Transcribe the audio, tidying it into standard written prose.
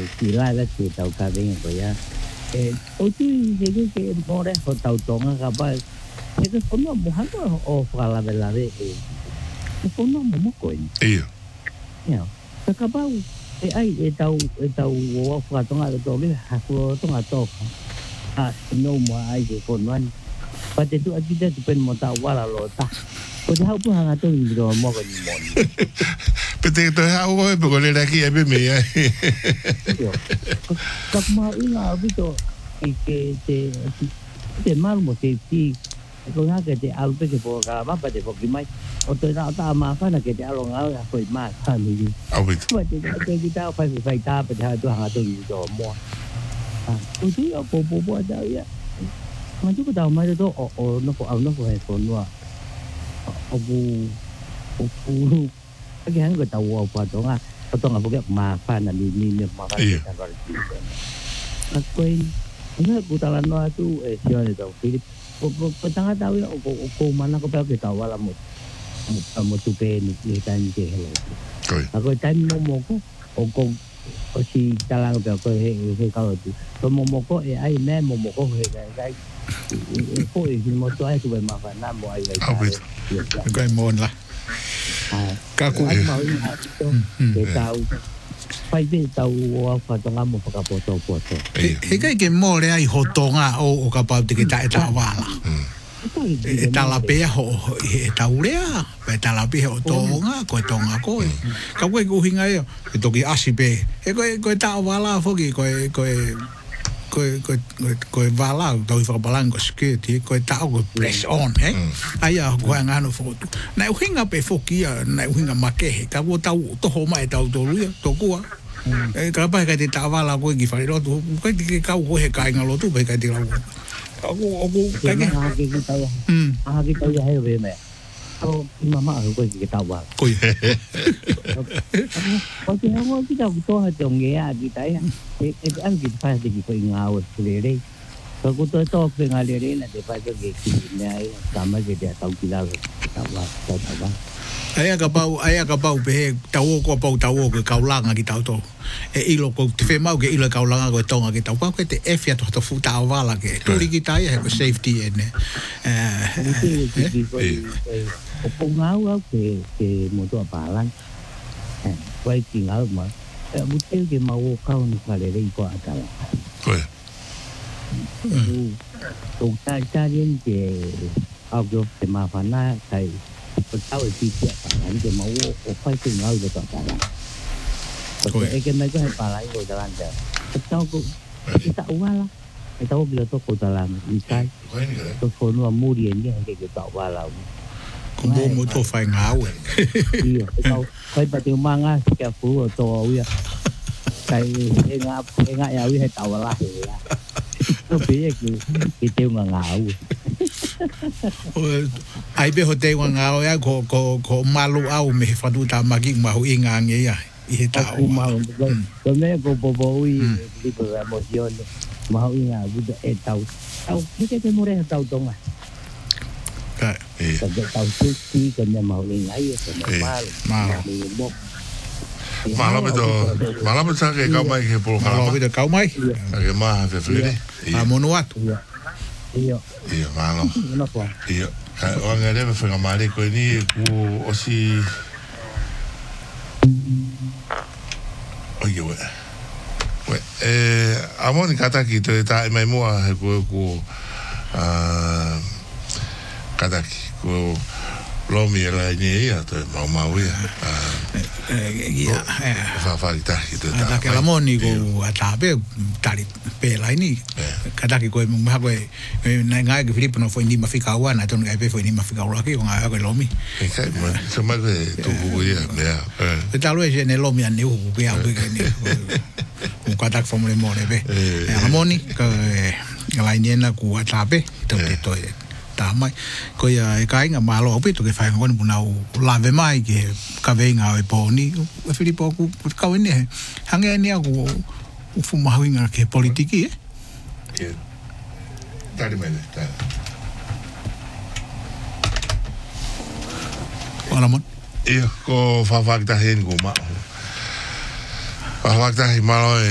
chỉ lại là chỉ tàu cá bên của ya tôi chỉ cái mỏ đấy họ tàu tông các bạn cái phone nó mua hàng có offer la bella đấy cái phone nó mua coin ya các bạn ai tàu offer tông ở tàu đấy aku tông ở tàu no more ai cái phone one but itu kita tu pen monta wala lota ko dia pun hang atau ngiro mo ko ni mon pete to ha o ko le aquí e be me kak mau ina bito que te mal mo te ti ko ha que te alpe que po ka ma pa te po ki mai o te na ta ma fa na que te alo nga ya ko ma sa ni au bit ko te kita fa ta pa ta tu hang atau ngiro mo o tu ya po da ya mà chúng ta mới đó nó có hay phone nữa cái hàng người tàu qua đó à tôi ngồi cái mà phan là đi mà phan là quên nó cũng tao nói tu xưa này tàu Philip có tăng tao cô mà nó có bao cái tàu là một tụ bè người ta như thế là rồi cái một con có si ta làm cái câu tôi một có ai nè một có cái phôi thì một tuổi thì mà phải làm mọi người cái môn là các cụ để tàu phải đi tàu phải tông ăn một cái bộ cái môn này họ tông ô cái bao thì cái tàu vào tàu là bé họ tàu đấy phải tàu là bé họ tông coi tông coi các cái hình ấy cái tông cái ACB cái tàu vào là phôi coi vala doi fa balango ske ti coi tao coi press on ai à coi ngano foto na hinga pe fokia na hinga make ka wo tau to ho mai tau to lu to ko ka pa ka ti tao vala coi ki fa ro to cái ka ko he ka ngalo tu pe ka ti la ko cái tao ya hay về mẹ mama ở cái tàu vào coi có cái không cái tàu to hay trồng nghe cái tay cái ăn cái phải thì phải ngào để đây có tôi to cái ngào để đây là để phải cái này làm cái tàu kia là tàu vào ai ka pau pe tau ko ka ulanga ki tau to ilo ko te fe mau ke ilo ka ulanga ko tonga ki tau pa ke te F ya to fu tau vala ke to ri ki tai ko safety ene o pongau ke mo to palan quay chuyện ở mà một cái màu không phải để đi qua cả tụng ta đến cái học được thì mà phải na thầy tao ở chi tiết phản ánh cái mẫu quay chuyện ở được cả cái mấy cái phải lại rồi ta làm được tao cũng tao qua là tao bây giờ tôi cũng ta làm đi sai tôi phone vào mua điện cái tao qua là cũng mua một tô phải ngáo rồi tao phải bắt đầu mang á cái phú ở to vậy cái ngã nhà với tàu là nó bị cái tiêu ngáo ai biết hồi tiêu ngáo ya có malu ao me phát du ta mà kinh mau yên ngang vậy à ý tao mau rồi mấy cô bố đi bờ một giờ mau yên ngang với tàu cái mua đây tàu tông à cái tàu chi cái nhà màu này ấy cái mà nó bây giờ cái cao mai cái bộ mà bây giờ cao mai cái mà về phía à monuat iya mà nó iya orang ada berfirman mari kau ini ku osi oh iya weh amon kata kita tak mai mua ku kata ku lomi la ni ya tu mau ya fa kita gitu ta ke la moni ko atabe tali pe la ni kada ki ko mo ha ko na nga ke Filipo no foi ni mafika wana ton ga pe foi ni mafika ora ki nga ko lomi so ma ko tu ku ya pe ta lo e ne lomi an ni ku ya ku ni ku kada fo mo le mo le pe la moni ko la ni na ku atabe to to ta mai ko ya kai nga malo pe to ke fa ngon bunau la ve mai ke ka ve nga e po ni Filipo ku ka ni hange ni ku fu ma winga ke politiki tadi mana Alamon ko fa ta hen ko ma fa ta malo